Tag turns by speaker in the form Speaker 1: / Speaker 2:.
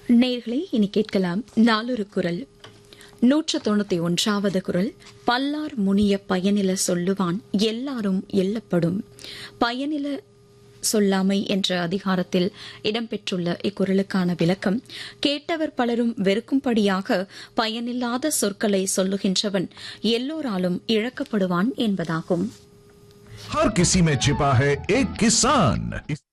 Speaker 1: நேயர்களே, இனி கேட்கலாம் நாளொரு குரல். 191வது குரல். பல்லார் முனிய பயனில சொல்லுவான் எல்லாரும் எல்லப்படும். பயனில சொல்லாமை என்ற அதிகாரத்தில் இடம்பெற்றுள்ள இக்குறளுக்கான விளக்கம், கேட்டவர் பலரும் வெறுக்கும்படியாக பயனில்லாத சொற்களை சொல்லுகின்றவன் எல்லோராலும் இழக்கப்படுவான் என்பதாகும்.
Speaker 2: हर किसी में छिपा है एक किसान.